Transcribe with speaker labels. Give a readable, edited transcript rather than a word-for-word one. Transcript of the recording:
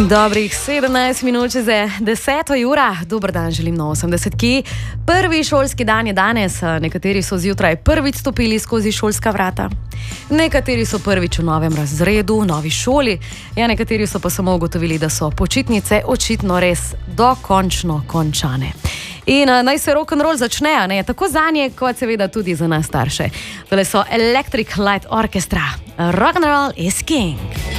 Speaker 1: Dobrih 17 minut čez 10. ura. Dober dan želim na 80. Prvi šolski dan je danes. Nekateri so zjutraj prvič stopili skozi šolska vrata. Nekateri so prvič v novem razredu, v novi šoli. Ja, nekateri so pa samo ugotovili, da so počitnice očitno res dokončno končane. In naj se rock'n'roll začne, ne? Tako zanje, kot seveda tudi za nas starše. Tole so Electric Light Orchestra. Rock'n'roll is king.